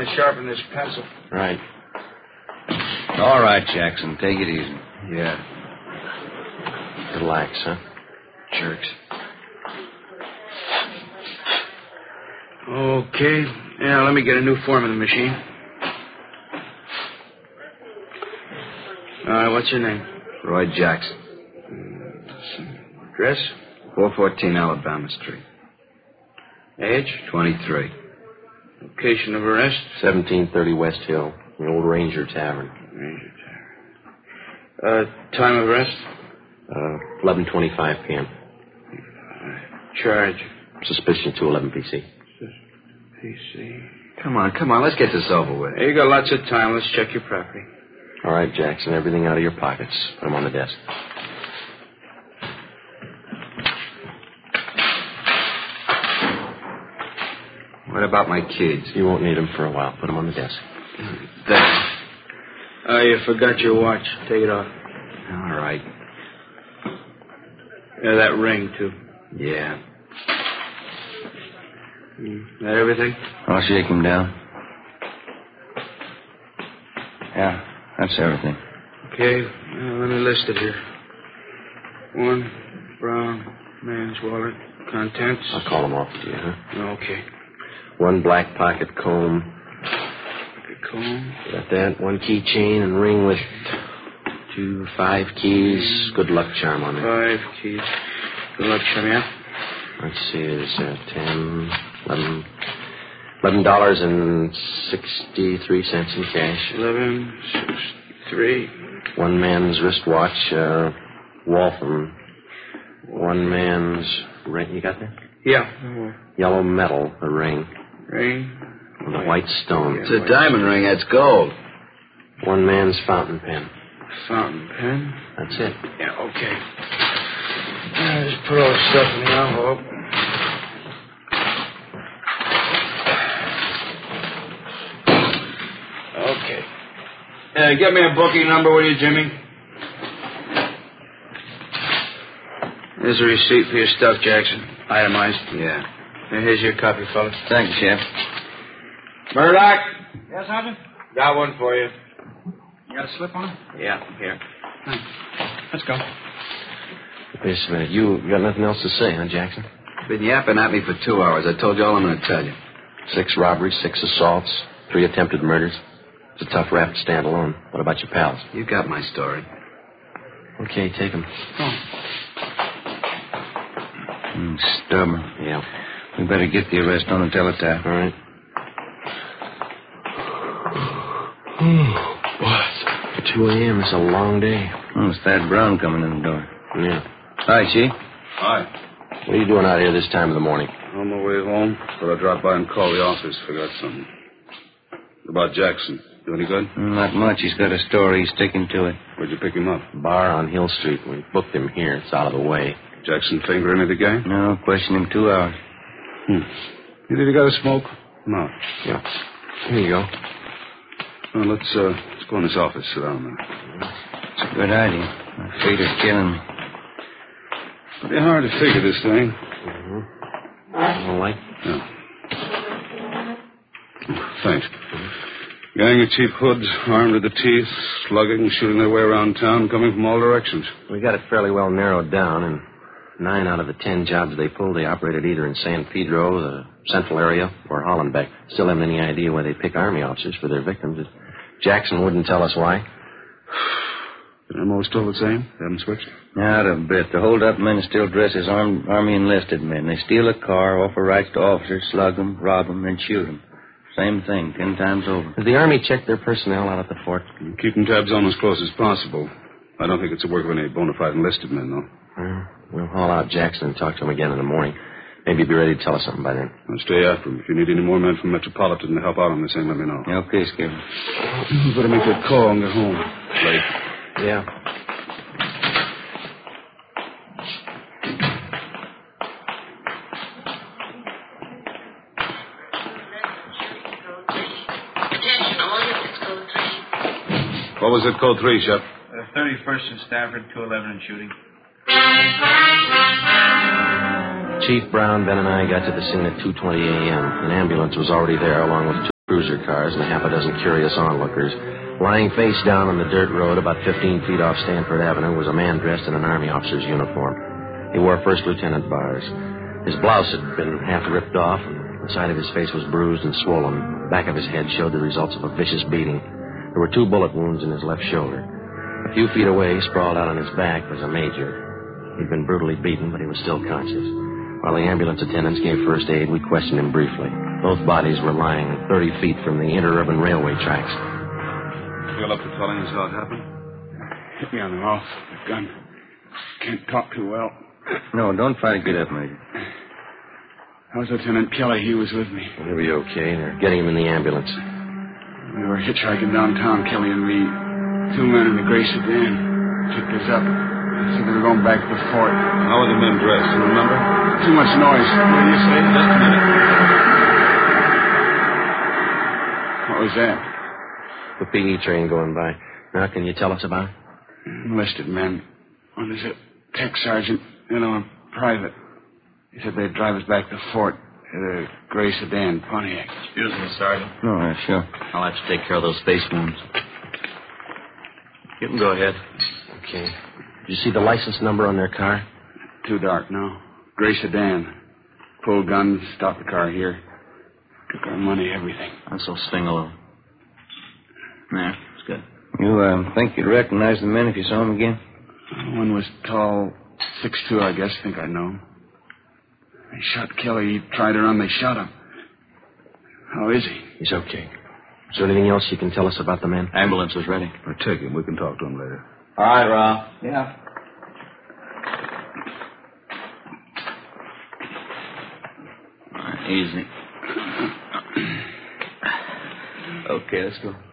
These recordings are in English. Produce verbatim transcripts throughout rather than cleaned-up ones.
want to sharpen this pencil. Right. All right, Jackson. Take it easy. Yeah. Relax, huh? Jerks. Okay. Yeah, let me get a new form of the machine. All right, what's your name? Roy Jackson. Address? four fourteen Alabama Street. Age? twenty-three. Location of arrest? seventeen thirty West Hill, the old Ranger Tavern. Ranger Tavern. Uh, time of arrest? Uh, eleven twenty-five p.m. Uh, charge? Suspicion two eleven P C. P C. Come on, come on, let's get this over with. Hey, you got lots of time. Let's check your property. All right, Jackson, everything out of your pockets. Put them on the desk. What about my kids? You won't need them for a while. Put them on the desk. Thanks. Oh, you forgot your watch. Take it off. All right. Yeah, that ring, too. Yeah. Mm, that everything? I'll shake him down. Yeah, that's everything. Okay, well, let me list it here. One brown man's wallet, contents. I'll call them off to you, huh? Okay. One black pocket comb. Pocket comb. Got that. One keychain and ring with two five keys. Good luck charm on it. Five keys. Good luck, Chum, yeah? Let's see, there's uh, ten, eleven, eleven dollars and sixty-three cents in cash. Eleven, six, three. One man's wristwatch, uh, Waltham. One man's ring. You got that? Yeah. Yellow metal, a ring. Ring. With a white stone. It's a diamond ring. That's gold. One man's fountain pen. Fountain pen. That's it. Yeah, okay. I just put all the stuff in the envelope. Okay. Uh, get me a booking number, will you, Jimmy? Here's a receipt for your stuff, Jackson. Itemized. Yeah. And here's your copy, fellas. Thanks, Chef. Murdoch. Yes, Sergeant? Got one for you. You got a slip on it? Yeah, here. Thanks. Let's go. Wait just a minute. You got nothing else to say, huh, Jackson? Been yapping at me for two hours. I told you all I'm going to tell you. Six robberies, six assaults, three attempted murders. It's a tough rap to stand alone. What about your pals? You got my story. Okay, take them. Oh. Mm, stubborn. Yeah. We better get the arrest on the teletype. All right. What? two a.m. It's a long day. Oh, it's Thad Brown coming in the door. Yeah. Hi, Chief. Hi. What are you doing out here this time of the morning? On my way home, thought I'd drop by and call the office. Forgot something. About Jackson. Do any good? Mm, not much. He's got a story. He's sticking to it. Where'd you pick him up? Bar on Hill Street. We booked him here. It's out of the way. Jackson finger any of the gang? No, question him two hours. Hmm. You think you got a smoke? No. Yeah. Here you go. Well, let's, uh, let's go in this office. Sit down a minute. It's a good idea. My fate is killing me. Pretty hard to figure this thing. Mm-hmm. All right. Yeah. Thanks. Gang of cheap hoods, armed to the teeth, slugging, shooting their way around town, coming from all directions. We got it fairly well narrowed down, and nine out of the ten jobs they pulled, they operated either in San Pedro, the Central area, or Hollenbeck. Still haven't any idea why they pick Army officers for their victims. Jackson wouldn't tell us why. The M O still the same? They haven't switched? Not a bit. The hold-up men still dress as armed, Army enlisted men. They steal a car, offer rights to officers, slug them, rob them, then shoot them. Same thing, ten times over. Does the Army check their personnel out at the fort? Keeping tabs on as close as possible. I don't think it's the work of any bona fide enlisted men, though. Well, we'll haul out Jackson and talk to him again in the morning. Maybe he'll be ready to tell us something by then. I'll stay after him. If you need any more men from Metropolitan to help out on this thing, let me know. Okay, Skipper. You better make that call and get home. Late. Yeah. What was it, code three, Shep? Uh, thirty-first and Stafford, two eleven and shooting. Chief Brown, Ben, and I got to the scene at two twenty a.m. An ambulance was already there along with two cruiser cars and a half a dozen curious onlookers. Lying face down on the dirt road about fifteen feet off Stanford Avenue was a man dressed in an Army officer's uniform. He wore First Lieutenant bars. His blouse had been half ripped off, and the side of his face was bruised and swollen. The back of his head showed the results of a vicious beating. There were two bullet wounds in his left shoulder. A few feet away, sprawled out on his back, was a major. He'd been brutally beaten, but he was still conscious. While the ambulance attendants gave first aid, we questioned him briefly. Both bodies were lying thirty feet from the interurban railway tracks. Feel up to telling us how it happened? Hit me on the mouth with a gun. Can't talk too well. No, don't try to get up, Major. How's Lieutenant Kelly? He was with me. He'll be okay. They're getting him in the ambulance. We were hitchhiking downtown, Kelly and me. Two men in the gray sedan picked us up. Said they were going back to the fort. How were the men dressed? You remember? Too much noise. What did you say? Just a minute. What was that? The P E train going by. Now, can you tell us about it? Enlisted men. One is a tech sergeant, and I'm a private. He said they'd drive us back to the fort in a gray sedan, Pontiac. Excuse me, Sergeant. No, yeah, sure. I'll have to take care of those face wounds. You can go ahead. Okay. Did you see the license number on their car? Too dark, no. Gray sedan. Pulled guns, stopped the car here. Took our money, everything. That's so sting a little. There, it's good. You uh, think you'd recognize the men if you saw them again? One was tall, six two, I guess. Think I know. They shot Kelly. He tried to run. They shot him. How is he? He's okay. Is there anything else you can tell us about the men? Ambulance is ready. Now, take him. We can talk to him later. All right, Rob. Yeah. All right, easy. Okay, let's go.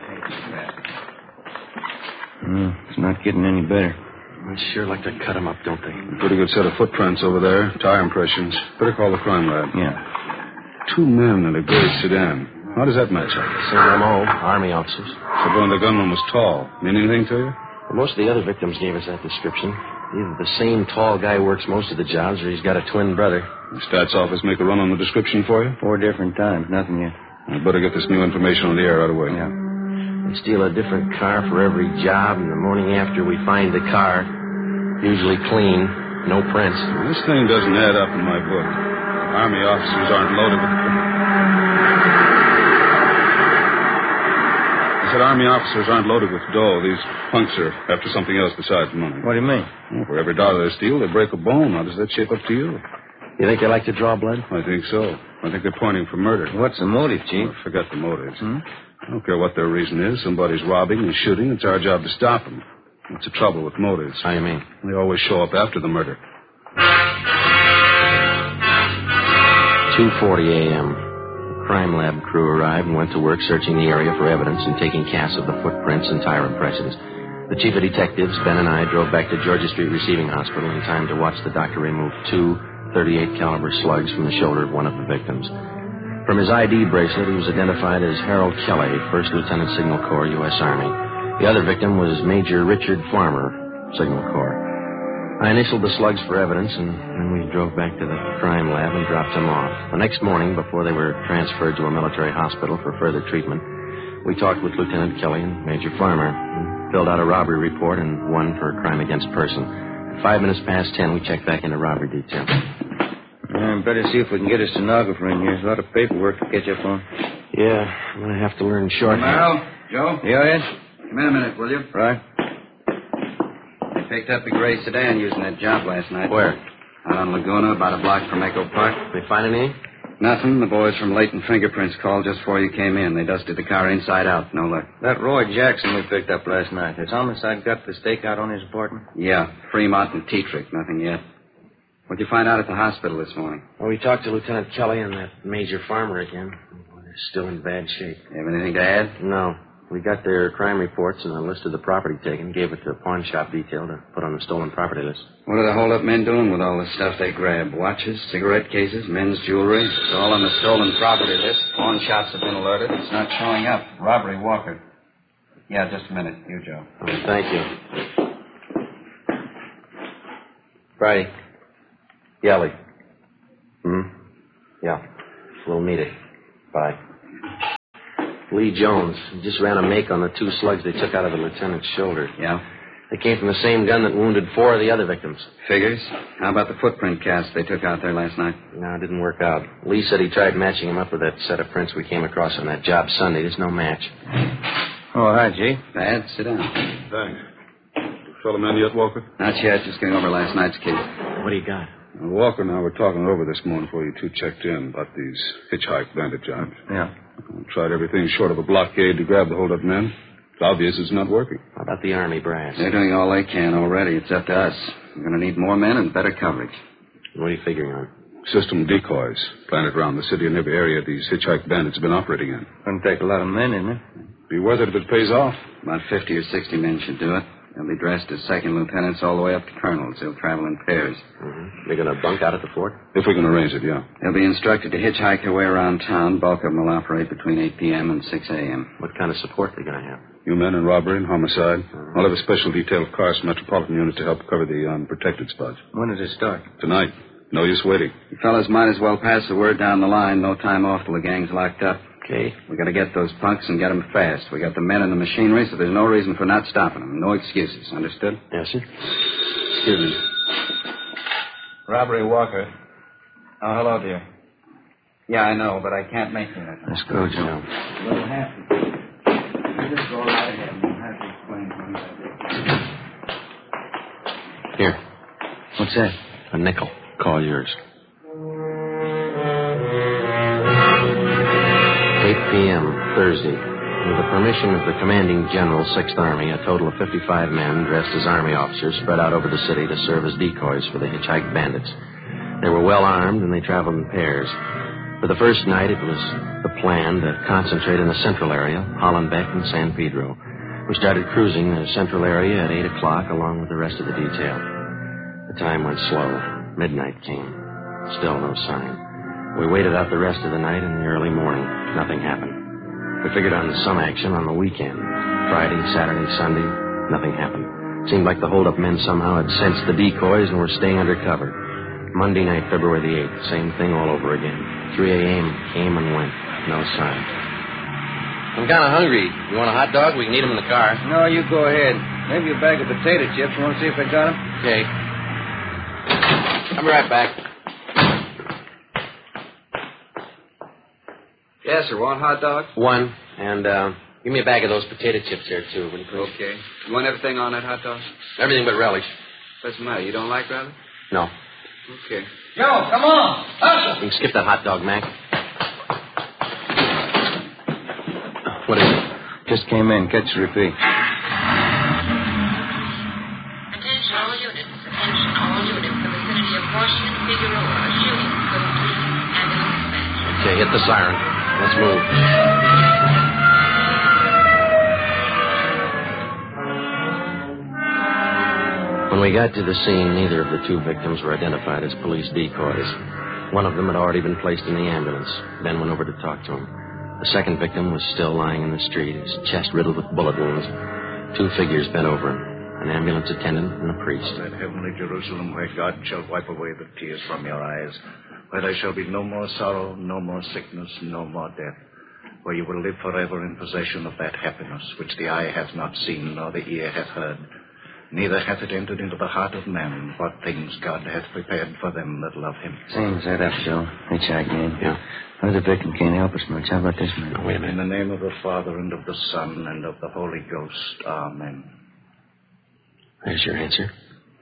Mm, it's not getting any better. I'd sure like to cut him up, don't they? Pretty good set of footprints over there. Tire impressions. Better call the crime lab. Yeah. Two men in a gray sedan. How does that match up? Same M O, Army officers. So one of the gunmen was tall. Mean anything to you? Well, most of the other victims gave us that description. Either the same tall guy works most of the jobs, or he's got a twin brother. The stats office make a run on the description for you? Four different times. Nothing yet. I better get this new information on the air right away. Yeah. They steal a different car for every job, and the morning after we find the car, usually clean, no prints. This thing doesn't add up in my book. Army officers aren't loaded with... I said Army officers aren't loaded with dough. These punks are after something else besides money. What do you mean? Well, for every dollar they steal, they break a bone. How does that shape up to you? You think they like to draw blood? I think so. I think they're pointing for murder. What's the motive, Chief? Well, forget the motives. Hmm? I don't care what their reason is. Somebody's robbing and shooting. It's our job to stop them. What's the trouble with motives? How you mean? They always show up after the murder. two forty a.m. The crime lab crew arrived and went to work searching the area for evidence and taking casts of the footprints and tire impressions. The chief of detectives, Ben, and I drove back to Georgia Street Receiving Hospital in time to watch the doctor remove two thirty-eight caliber slugs from the shoulder of one of the victims. From his I D bracelet, he was identified as Harold Kelly, First Lieutenant Signal Corps, U S. Army. The other victim was Major Richard Farmer, Signal Corps. I initialed the slugs for evidence, and then we drove back to the crime lab and dropped them off. The next morning, before they were transferred to a military hospital for further treatment, we talked with Lieutenant Kelly and Major Farmer and filled out a robbery report and one for crime against person. At five minutes past ten, we checked back into robbery detail. Uh, better see if we can get a stenographer in here. There's a lot of paperwork to catch up on. Yeah, I'm going to have to learn shorthand. Merrill, Joe, Yeah, Ed? come in a minute, will you? Right. I picked up a gray sedan using that job last night. Where? Out on Laguna, about a block from Echo Park. Did they find anything? Nothing. The boys from Leighton Fingerprints called just before you came in. They dusted the car inside out. No luck. That Roy Jackson we picked up last night. Has homicide got the stakeout on his apartment? Yeah, Fremont and Tetrick. Nothing yet. What'd you find out at the hospital this morning? Well, we talked to Lieutenant Kelly and that Major Farmer again. They're still in bad shape. You have anything to add? No. We got their crime reports and a list of the property taken, gave it to the pawn shop detail to put on the stolen property list. What are the hold-up men doing with all the stuff they grabbed? Watches, cigarette cases, men's jewelry? It's all on the stolen property list. Pawn shops have been alerted. It's not showing up. Robbery, Walker. Yeah, just a minute. You, Joe. Oh, thank you. Friday. Yelly. Hmm? Yeah. We'll meet it. Bye. Lee Jones. He just ran a make on the two slugs they took out of the lieutenant's shoulder. Yeah? They came from the same gun that wounded four of the other victims. Figures. How about the footprint cast they took out there last night? No, it didn't work out. Lee said he tried matching him up with that set of prints we came across on that job Sunday. There's no match. Oh, hi, G. Bad. Sit down. Thanks. You fill him in yet, Walker? Not yet. Just getting over last night's case. What do you got? Well, Walker and I were talking over this morning before you two checked in about these hitchhike bandit jobs. Yeah. We tried everything short of a blockade to grab the hold-up men. It's obvious it's not working. How about the Army brass? They're doing all they can already. It's up to us. We're going to need more men and better coverage. What are you figuring on? System decoys planted around the city and every area these hitchhike bandits have been operating in. Gonna take a lot of men, isn't it? Be worth it if it pays off. About fifty or sixty men should do it. They'll be dressed as second lieutenants all the way up to colonels. They'll travel in pairs. Mm-hmm. They're going to bunk out at the fort? If we can arrange it, yeah. They'll be instructed to hitchhike their way around town. Bulk of them will operate between eight p.m. and six a.m. What kind of support are they going to have? You men in robbery and homicide. I'll have a special detail of cars from Metropolitan Unit to help cover the unprotected spots. When does it start? Tonight. No use waiting. You fellas might as well pass the word down the line. No time off till the gang's locked up. Okay. We got to get those punks and get them fast. We got the men and the machinery, so there's no reason for not stopping them. No excuses. Understood? Yes, sir. Excuse me. Robbery Walker. Oh, hello, dear. Yeah, I know, but I can't make you that. Let's go, Joe. We'll have to. You just go right ahead and we'll have to explain things I did. Here. What's that? A nickel. Call yours. eight p.m. Thursday. With the permission of the commanding general, sixth Army, a total of fifty-five men dressed as Army officers spread out over the city to serve as decoys for the hitchhike bandits. They were well armed and they traveled in pairs. For the first night, it was the plan to concentrate in the central area, Hollenbeck and San Pedro. We started cruising the central area at eight o'clock along with the rest of the detail. The time went slow. Midnight came. Still no sign. We waited out the rest of the night and the early morning. Nothing happened. We figured on some action on the weekend. Friday, Saturday, Sunday, nothing happened. Seemed like the hold-up men somehow had sensed the decoys and were staying under cover. Monday night, February the eighth, same thing all over again. three a.m. came and went. No sign. I'm kind of hungry. You want a hot dog? We can eat them in the car. No, you go ahead. Maybe a bag of potato chips. You want to see if they got them? Okay. I'll be right back. Yes, sir. Want hot dog? One. And uh, give me a bag of those potato chips there, too. Will you please? Okay. You want everything on that hot dog? Everything but relish. What's the matter? You don't like relish? No. Okay. Joe, come on. Hustle. You can skip the hot dog, Mac. What is it? Just came in. Catch the repeat. Attention all units. Attention all units. The vicinity of Washington, Figueroa. A shooting. Will please ambulance dispatch. Okay, hit the siren. Let's move. When we got to the scene, neither of the two victims were identified as police decoys. One of them had already been placed in the ambulance. Ben went over to talk to him. The second victim was still lying in the street, his chest riddled with bullet wounds. Two figures bent over him, an ambulance attendant and a priest. That heavenly Jerusalem where God shall wipe away the tears from your eyes, where there shall be no more sorrow, no more sickness, no more death, where you will live forever in possession of that happiness which the eye hath not seen nor the ear hath heard, neither hath it entered into the heart of man what things God hath prepared for them that love him. Same that up, Joe. Hitchhike man. Yeah. Other victim can't help us much. How about this man? Oh, wait a minute. In the name of the Father, and of the Son, and of the Holy Ghost. Amen. There's your answer.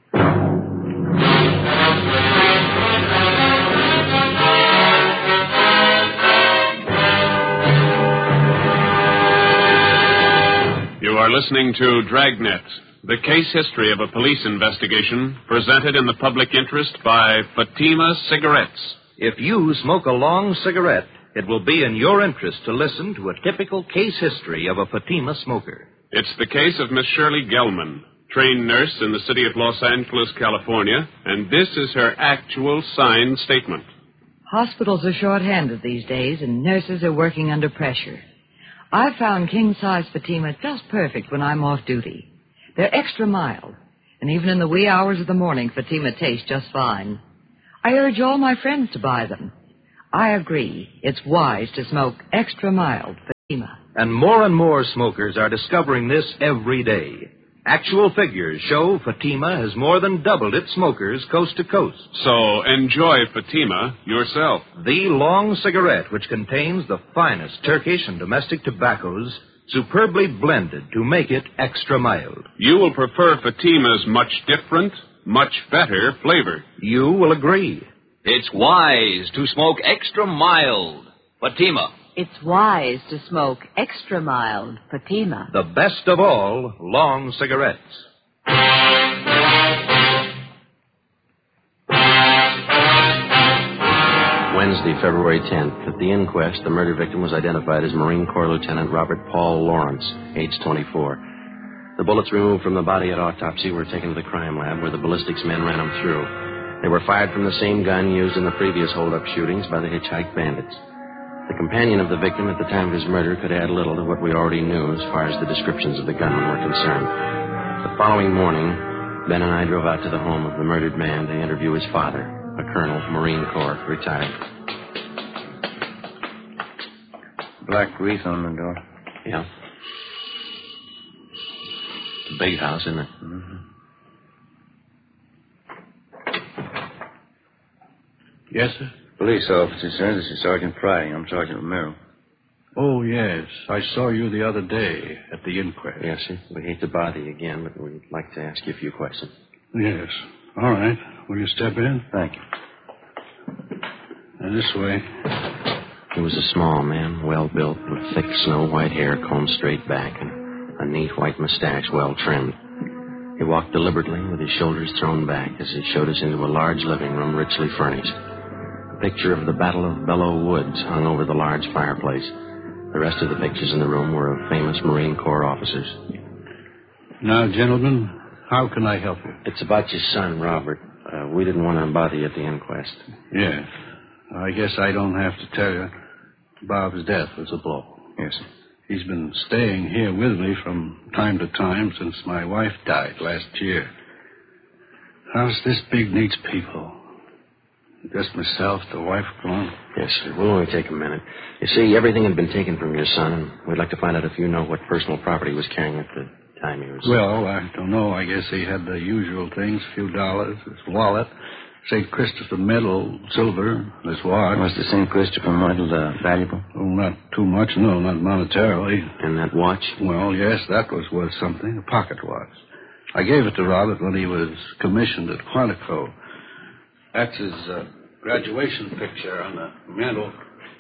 You are listening to Dragnet, the case history of a police investigation presented in the public interest by Fatima Cigarettes. If you smoke a long cigarette, it will be in your interest to listen to a typical case history of a Fatima smoker. It's the case of Miss Shirley Gelman, trained nurse in the city of Los Angeles, California, and this is her actual signed statement. Hospitals are short-handed these days, and nurses are working under pressure. I've found king-size Fatima just perfect when I'm off duty. They're extra mild, and even in the wee hours of the morning, Fatima tastes just fine. I urge all my friends to buy them. I agree, it's wise to smoke extra mild Fatima. And more and more smokers are discovering this every day. Actual figures show Fatima has more than doubled its smokers coast to coast. So enjoy Fatima yourself. The long cigarette, which contains the finest Turkish and domestic tobaccos, superbly blended to make it extra mild. You will prefer Fatima's much different, much better flavor. You will agree. It's wise to smoke extra mild. Fatima. It's wise to smoke extra mild Fatima. The best of all long cigarettes. Wednesday, February tenth. At the inquest, the murder victim was identified as Marine Corps Lieutenant Robert Paul Lawrence, age twenty-four. The bullets removed from the body at autopsy were taken to the crime lab where the ballistics men ran them through. They were fired from the same gun used in the previous hold-up shootings by the hitchhike bandits. The companion of the victim at the time of his murder could add little to what we already knew as far as the descriptions of the gunmen were concerned. The following morning, Ben and I drove out to the home of the murdered man to interview his father, a colonel, Marine Corps, retired. Black wreath on the door. Yeah. It's a big house, isn't it? Mm-hmm. Yes, sir? Police officer, sir. This is Sergeant Friday. I'm Sergeant Romero. Oh, yes. I saw you the other day at the inquest. Yes, sir. We hate to bother you again, but we'd like to ask you a few questions. Yes. All right. Will you step in? Thank you. And this way. He was a small man, well-built, with thick snow-white hair combed straight back and a neat white mustache well-trimmed. He walked deliberately with his shoulders thrown back as he showed us into a large living room richly furnished. A picture of the Battle of Belleau Woods hung over the large fireplace. The rest of the pictures in the room were of famous Marine Corps officers. Now, gentlemen, how can I help you? It's about your son, Robert. Uh, we didn't want to bother you at the inquest. Yes. I guess I don't have to tell you. Bob's death was a blow. Yes, sir. He's been staying here with me from time to time since my wife died last year. House this big needs people. Just myself, the wife gone. Yes, sir. We'll only take a minute. You see, everything had been taken from your son, and we'd like to find out if you know what personal property he was carrying at the time he was... Well, I don't know. I guess he had the usual things, a few dollars, his wallet, Saint Christopher medal, silver, his watch. Was the Saint Christopher medal uh, valuable? Oh, not too much, no, not monetarily. And that watch? Well, yes, that was worth something, a pocket watch. I gave it to Robert when he was commissioned at Quantico. That's his uh, graduation picture on the mantel.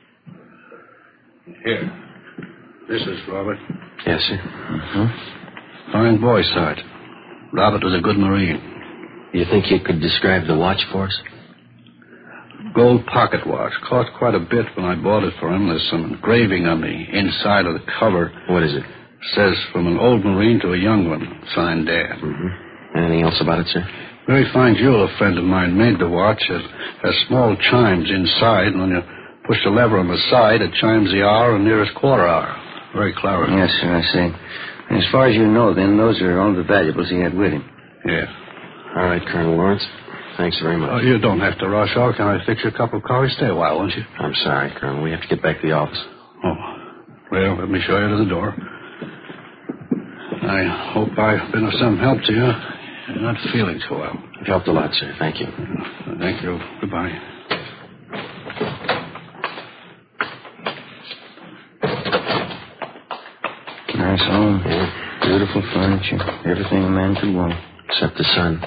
Here. This is Robert. Yes, sir. Mm-hmm. Fine boy, Sarge. Robert was a good Marine. You think you could describe the watch for us? Gold pocket watch. Cost quite a bit when I bought it for him. There's some engraving on the inside of the cover. What is it? Says, from an old Marine to a young one. Signed Dad. Mm-hmm. Anything else about it, sir? Very fine jeweler friend of mine made the watch. It has small chimes inside, and when you push the lever on the side, it chimes the hour and nearest quarter hour. Very clever. Yes, sir, I see. And as far as you know, then, those are all the valuables he had with him. Yeah. All right, Colonel Lawrence. Thanks very much. Oh, you don't have to rush off. Can I fix you a cup of coffee? Stay a while, won't you? I'm sorry, Colonel. We have to get back to the office. Oh. Well, let me show you to the door. I hope I've been of some help to you. You're not feeling so well. You've helped a lot, sir. Thank you. Thank you. Goodbye. Nice home. Yeah. Beautiful furniture. Everything a man could want. Except the sun.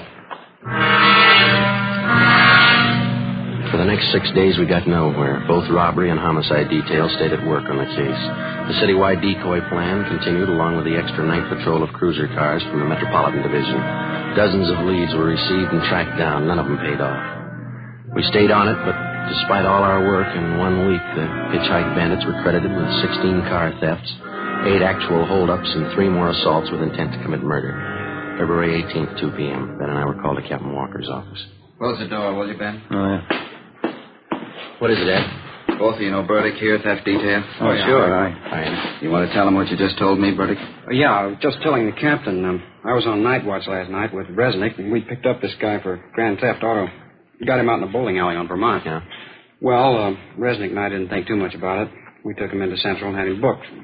For the next six days, we got nowhere. Both robbery and homicide details stayed at work on the case. The citywide decoy plan continued along with the extra night patrol of cruiser cars from the Metropolitan Division. Dozens of leads were received and tracked down. None of them paid off. We stayed on it, but despite all our work, in one week, the hitchhike bandits were credited with sixteen car thefts, eight actual holdups, and three more assaults with intent to commit murder. February eighteenth, two p.m. Ben and I were called to Captain Walker's office. Close the door, will you, Ben? Oh, yeah. What is it, Ed? Both of you know Burdick here, theft detail? Oh, yeah, sure. All right. I am. You want to tell him what you just told me, Burdick? Uh, yeah, I was just telling the captain. Um, I was on night watch last night with Resnick, and we picked up this guy for grand theft auto. We got him out in a bowling alley on Vermont. Yeah. Well, uh, Resnick and I didn't think too much about it. We took him into Central and had him booked.